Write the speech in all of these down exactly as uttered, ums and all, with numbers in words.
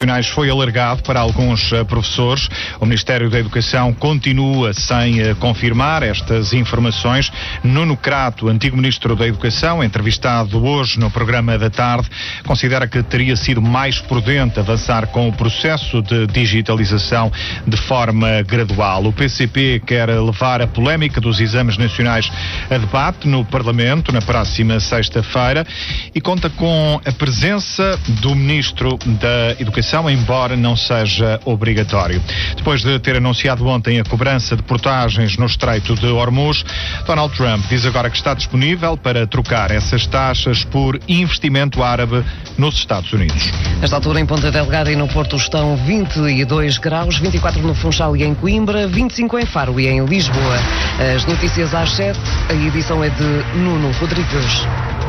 Nacionais foi alargado para alguns uh, professores. O Ministério da Educação continua sem uh, confirmar estas informações. Nuno Crato, antigo Ministro da Educação, entrevistado hoje no programa da tarde, considera que teria sido mais prudente avançar com o processo de digitalização de forma gradual. O P C P quer levar a polémica dos exames nacionais a debate no Parlamento na próxima sexta-feira e conta com a presença do Ministro da Educação, embora não seja obrigatório. Depois de ter anunciado ontem a cobrança de portagens no Estreito de Hormuz, Donald Trump diz agora que está disponível para trocar essas taxas por investimento árabe nos Estados Unidos. Nesta altura, em Ponta Delgada e no Porto estão vinte e dois graus, vinte e quatro no Funchal e em Coimbra, vinte e cinco em Faro e em Lisboa. As notícias às sete, a edição é de Nuno Rodrigues.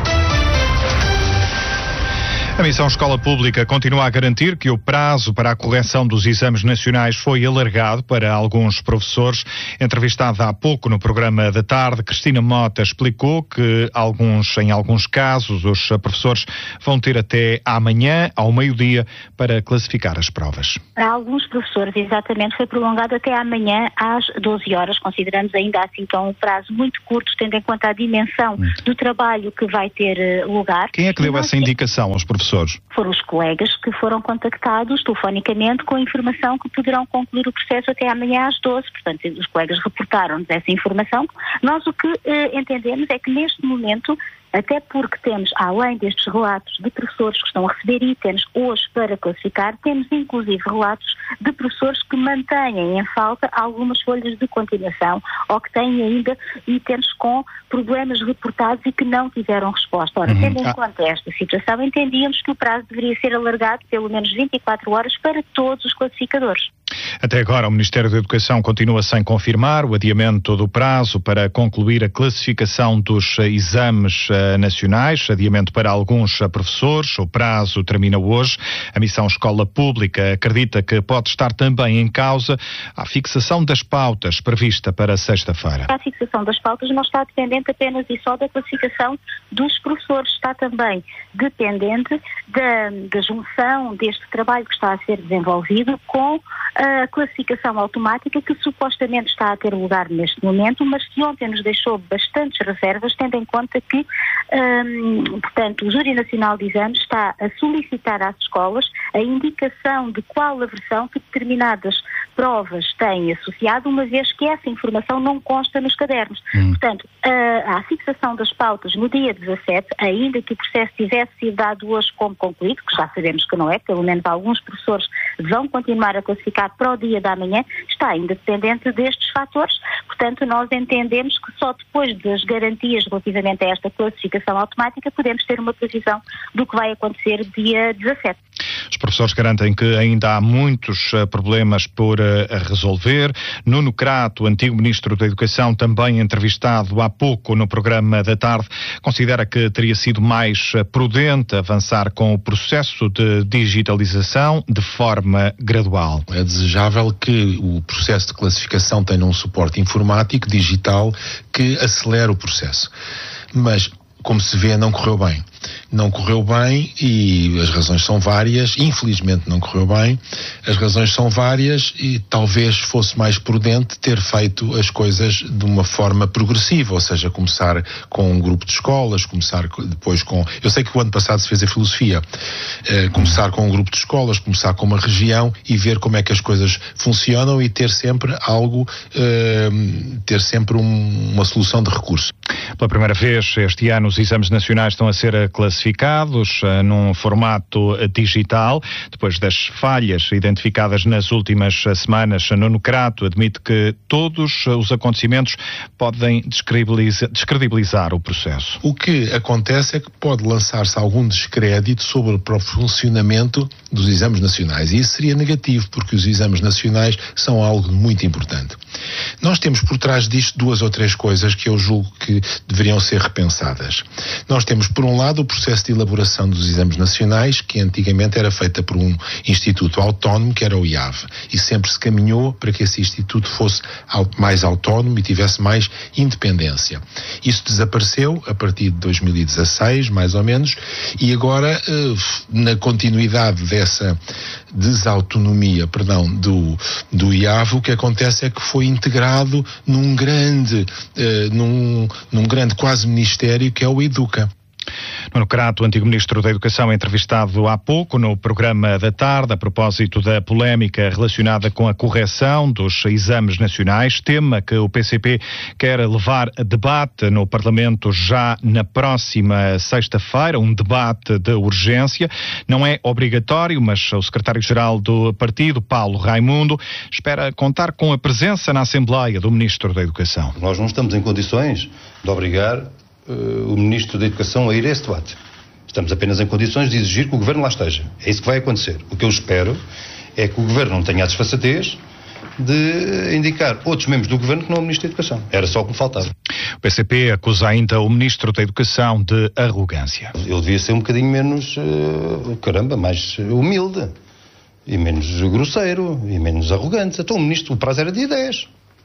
A Missão Escola Pública continua a garantir que o prazo para a correção dos exames nacionais foi alargado para alguns professores. Entrevistada há pouco no programa da tarde, Cristina Mota explicou que alguns, em alguns casos os professores vão ter até amanhã, ao meio-dia, para classificar as provas. Para alguns professores, exatamente, foi prolongado até amanhã às doze horas. Consideramos ainda assim que é um prazo muito curto, tendo em conta a dimensão hum. do trabalho que vai ter lugar. Quem é que deu essa indicação aos professores? Foram os colegas que foram contactados telefonicamente com a informação que poderão concluir o processo até amanhã às doze. Portanto, os colegas reportaram-nos essa informação. Nós o que eh, entendemos é que neste momento, até porque temos, além destes relatos de professores que estão a receber itens hoje para classificar, temos inclusive relatos de professores que mantêm em falta algumas folhas de continuação ou que têm ainda itens com problemas reportados e que não tiveram resposta. Ora, tendo em conta esta situação, entendíamos que o prazo deveria ser alargado pelo menos vinte e quatro horas para todos os classificadores. Até agora, o Ministério da Educação continua sem confirmar o adiamento do prazo para concluir a classificação dos exames uh, nacionais, adiamento para alguns uh, professores. O prazo termina hoje. A Missão Escola Pública acredita que pode estar também em causa a fixação das pautas prevista para sexta-feira. A fixação das pautas não está dependente apenas e só da classificação dos professores, está também dependente da, da junção deste trabalho que está a ser desenvolvido com a classificação automática que supostamente está a ter lugar neste momento, mas que ontem nos deixou bastantes reservas, tendo em conta que, hum, portanto, o Júri Nacional de Exames está a solicitar às escolas a indicação de qual a versão que determinadas provas têm associado, uma vez que essa informação não consta nos cadernos. Hum. Portanto, a, a fixação das pautas no dia dezassete, ainda que o processo tivesse sido dado hoje como concluído, que já sabemos que não é, pelo menos alguns professores vão continuar a classificar para o dia da manhã, está ainda dependente destes fatores. Portanto, nós entendemos que só depois das garantias relativamente a esta classificação automática podemos ter uma previsão do que vai acontecer dia dezassete. Os professores garantem que ainda há muitos uh, problemas por uh, resolver. Nuno Crato, antigo Ministro da Educação, também entrevistado há pouco no programa da tarde, considera que teria sido mais uh, prudente avançar com o processo de digitalização de forma gradual. É desejável que o processo de classificação tenha um suporte informático, digital, que acelere o processo. Mas, como se vê, não correu bem. Não correu bem e as razões são várias. Infelizmente não correu bem. As razões são várias e talvez fosse mais prudente ter feito as coisas de uma forma progressiva, ou seja, começar com um grupo de escolas, começar depois com... Eu sei que o ano passado se fez a filosofia. Eh, começar com um grupo de escolas, começar com uma região e ver como é que as coisas funcionam e ter sempre algo, eh, ter sempre um, uma solução de recurso. Pela primeira vez este ano os exames nacionais estão a ser classificados uh, num formato uh, digital. Depois das falhas identificadas nas últimas uh, semanas, Nuno Crato admite que todos uh, os acontecimentos podem descredibilizar, descredibilizar o processo. O que acontece é que pode lançar-se algum descrédito sobre o próprio funcionamento dos exames nacionais. E isso seria negativo, porque os exames nacionais são algo muito importante. Nós temos por trás disto duas ou três coisas que eu julgo que deveriam ser repensadas. Nós temos, por um lado, o processo de elaboração dos exames nacionais, que antigamente era feita por um instituto autónomo, que era o I A V, e sempre se caminhou para que esse instituto fosse mais autónomo e tivesse mais independência. Isso desapareceu a partir de dois mil e dezasseis, mais ou menos, e agora, na continuidade dessa desautonomia, perdão, do, do I A V, o que acontece é que foi integrado num grande, uh, num, num grande quase ministério que é o Educa. Nuno Crato, antigo Ministro da Educação, entrevistado há pouco no programa da tarde a propósito da polémica relacionada com a correção dos exames nacionais, tema que o P C P quer levar a debate no Parlamento já na próxima sexta-feira, um debate de urgência. Não é obrigatório, mas o secretário-geral do partido, Paulo Raimundo, espera contar com a presença na Assembleia do Ministro da Educação. Nós não estamos em condições de obrigar o Ministro da Educação a ir a esse debate. Estamos apenas em condições de exigir que o Governo lá esteja. É isso que vai acontecer. O que eu espero é que o Governo não tenha a desfaçatez de indicar outros membros do Governo que não é o Ministro da Educação. Era só o que me faltava. O P C P acusa ainda o Ministro da Educação de arrogância. Ele devia ser um bocadinho menos, uh, caramba, mais humilde. E menos grosseiro. E menos arrogante. Então o Ministro, o prazo era dia dez.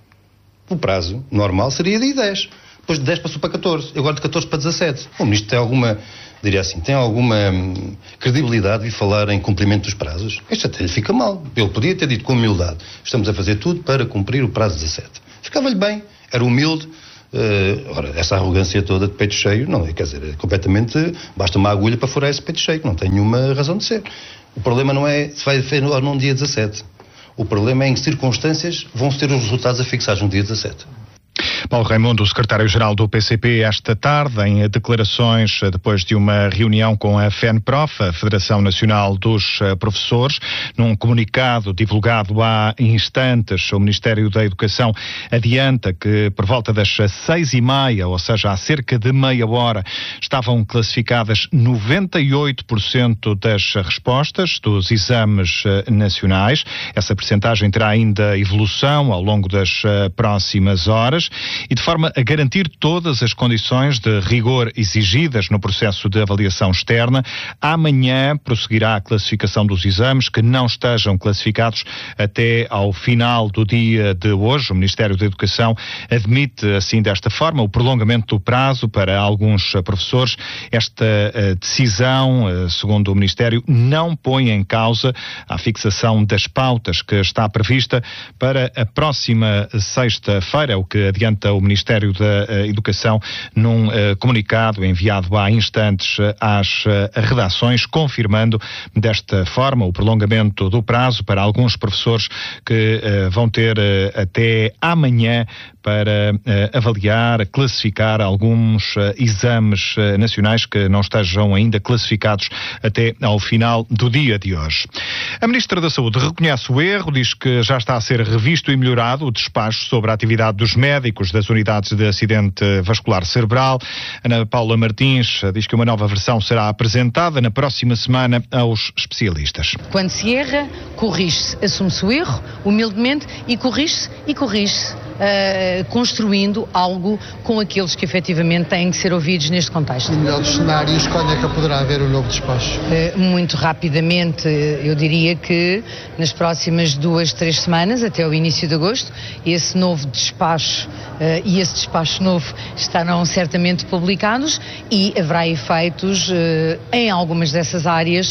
O prazo normal seria dia dez. Depois de dez passou para catorze, agora de catorze para dezassete. O Ministro tem alguma, diria assim, tem alguma hum, credibilidade de falar em cumprimento dos prazos? Isto até lhe fica mal. Ele podia ter dito com humildade, estamos a fazer tudo para cumprir o prazo dezassete. Ficava-lhe bem, era humilde. Uh, ora, essa arrogância toda de peito cheio, não, quer dizer, é completamente, basta uma agulha para furar esse peito cheio, que não tem nenhuma razão de ser. O problema não é se vai fazer ou não dia dezassete. O problema é em que circunstâncias vão-se ter os resultados a fixar no dia dezassete. Paulo Raimundo, o secretário-geral do P C P, esta tarde, em declarações depois de uma reunião com a FENPROF, a Federação Nacional dos Professores. Num comunicado divulgado há instantes, o Ministério da Educação adianta que por volta das seis e meia, ou seja, há cerca de meia hora, estavam classificadas noventa e oito por cento das respostas dos exames nacionais. Essa percentagem terá ainda evolução ao longo das próximas horas. E de forma a garantir todas as condições de rigor exigidas no processo de avaliação externa, amanhã prosseguirá a classificação dos exames que não estejam classificados até ao final do dia de hoje. O Ministério da Educação admite, assim, desta forma, o prolongamento do prazo para alguns professores. Esta uh, decisão, uh, segundo o Ministério, não põe em causa a fixação das pautas que está prevista para a próxima sexta-feira, o que adianta o Ministério da Educação num uh, comunicado enviado há instantes uh, às uh, redações, confirmando desta forma o prolongamento do prazo para alguns professores que uh, vão ter uh, até amanhã para uh, avaliar, classificar alguns uh, exames uh, nacionais que não estejam ainda classificados até ao final do dia de hoje. A Ministra da Saúde reconhece o erro, diz que já está a ser revisto e melhorado o despacho sobre a atividade dos médicos das unidades de acidente vascular cerebral. Ana Paula Martins diz que uma nova versão será apresentada na próxima semana aos especialistas. Quando se erra, corrige-se, assume-se o erro, humildemente, e corrige-se e corrige-se. Uh, construindo algo com aqueles que efetivamente têm que ser ouvidos neste contexto. No melhor dos cenários, quando é que poderá haver o novo despacho? Uh, muito rapidamente, eu diria que nas próximas duas, três semanas, até o início de agosto, esse novo despacho uh, e esse despacho novo estarão certamente publicados e haverá efeitos uh, em algumas dessas áreas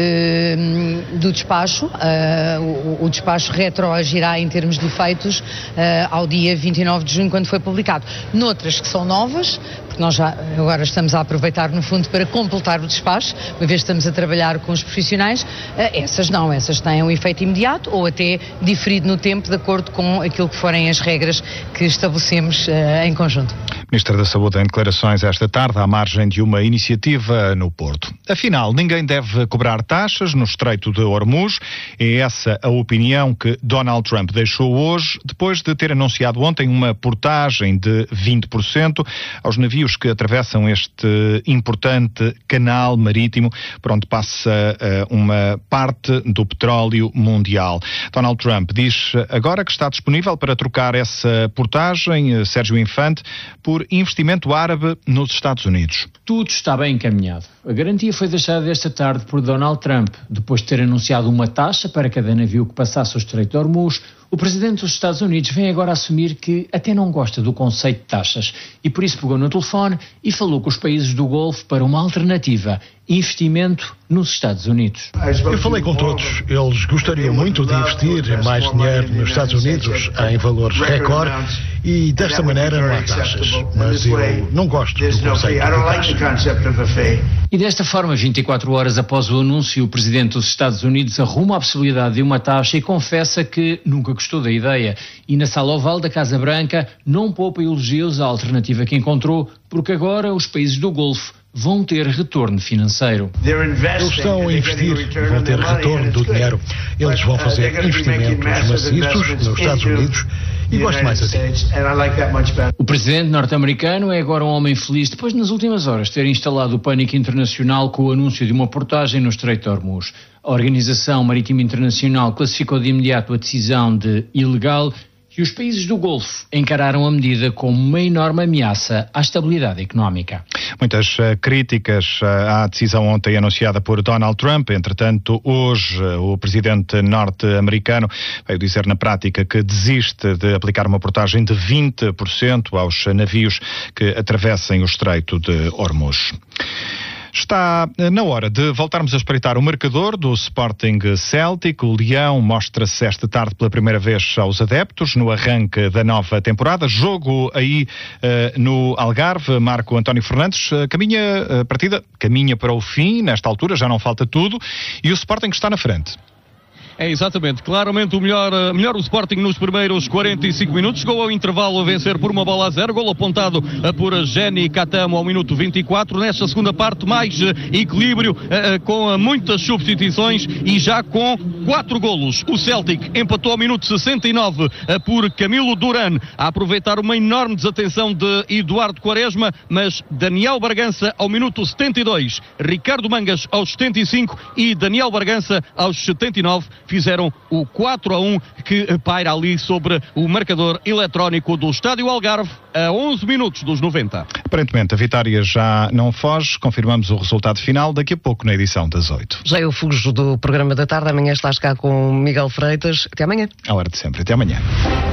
uh, do despacho. Uh, o, o despacho retroagirá em termos de efeitos uh, ao dia vinte e nove de junho, quando foi publicado. Noutras que são novas, porque nós já agora estamos a aproveitar, no fundo, para completar o despacho, uma vez estamos a trabalhar com os profissionais, essas não, essas têm um efeito imediato ou até diferido no tempo, de acordo com aquilo que forem as regras que estabelecemos uh, em conjunto. Ministra da Saúde em declarações esta tarde à margem de uma iniciativa no Porto. Afinal, ninguém deve cobrar taxas no Estreito de Hormuz. É essa a opinião que Donald Trump deixou hoje, depois de ter anunciado ontem uma portagem de vinte por cento aos navios Unidos que atravessam este importante canal marítimo por onde passa uh, uma parte do petróleo mundial. Donald Trump diz agora que está disponível para trocar essa portagem, Sérgio Infante, por investimento árabe nos Estados Unidos. Tudo está bem encaminhado. A garantia foi deixada esta tarde por Donald Trump, depois de ter anunciado uma taxa para cada navio que passasse o Estreito de Hormuz. O presidente dos Estados Unidos vem agora assumir que até não gosta do conceito de taxas e por isso pegou no telefone e falou com os países do Golfo para uma alternativa, investimento nos Estados Unidos. Eu falei com todos. Eles gostariam muito de investir mais dinheiro nos Estados Unidos em valores recorde e desta maneira não há taxas. Mas eu não gosto do conceito de taxa. E desta forma, vinte e quatro horas após o anúncio, o presidente dos Estados Unidos arruma a possibilidade de uma taxa e confessa que nunca gostou da ideia. E na sala oval da Casa Branca não poupa elogios à alternativa que encontrou, porque agora os países do Golfo vão ter retorno financeiro. Eles estão a investir, vão ter retorno do dinheiro. Eles vão fazer investimentos maciços nos Estados Unidos e gosto mais assim. O presidente norte-americano é agora um homem feliz depois, nas últimas horas, ter instalado o pânico internacional com o anúncio de uma portagem no Estreito de Hormuz. A Organização Marítima Internacional classificou de imediato a decisão de ilegal e os países do Golfo encararam a medida como uma enorme ameaça à estabilidade económica. Muitas uh, críticas uh, à decisão ontem anunciada por Donald Trump. Entretanto, hoje uh, o presidente norte-americano veio dizer na prática que desiste de aplicar uma portagem de vinte por cento aos navios que atravessem o Estreito de Hormuz. Está na hora de voltarmos a espreitar o marcador do Sporting Celtic. O Leão mostra-se esta tarde pela primeira vez aos adeptos no arranque da nova temporada. Jogo aí uh, no Algarve. Marco António Fernandes, uh, caminha a partida, caminha para o fim. Nesta altura já não falta tudo e o Sporting está na frente. É exatamente, claramente o melhor, melhor o Sporting nos primeiros quarenta e cinco minutos, chegou ao intervalo a vencer por uma bola a zero, gol apontado por Jenny Catamo ao minuto vinte e quatro, nesta segunda parte mais equilíbrio, com muitas substituições e já com quatro golos. O Celtic empatou ao minuto sessenta e nove por Camilo Duran, a aproveitar uma enorme desatenção de Eduardo Quaresma, mas Daniel Bargança ao minuto setenta e dois, Ricardo Mangas aos setenta e cinco e Daniel Bargança aos setenta e nove fizeram o quatro a um que paira ali sobre o marcador eletrónico do Estádio Algarve a onze minutos dos noventa. Aparentemente a vitória já não foge, confirmamos o resultado final daqui a pouco na edição das oito. Já eu fujo do programa da tarde, amanhã estás cá com Miguel Freitas. Até amanhã. À hora de sempre, até amanhã.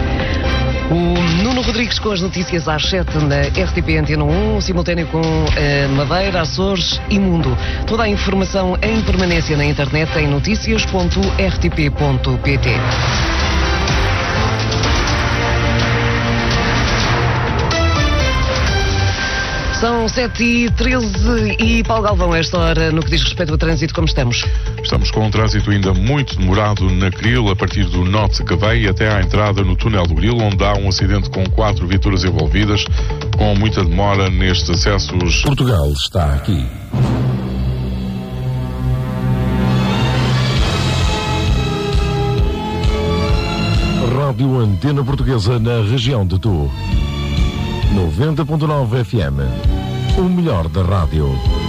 O Nuno Rodrigues com as notícias às sete na R T P Antena um, simultâneo com uh, Madeira, Açores e Mundo. Toda a informação em permanência na internet em noticias ponto r t p ponto p t. São sete e treze e Paulo Galvão, a esta hora, no que diz respeito ao trânsito, como estamos? Estamos com um trânsito ainda muito demorado na Cril, a partir do Norte Cavei até à entrada no túnel do Grilo, onde há um acidente com quatro viaturas envolvidas, com muita demora nestes acessos. Portugal está aqui. Rádio Antena Portuguesa na região de Tu. noventa ponto nove F M. O melhor da rádio.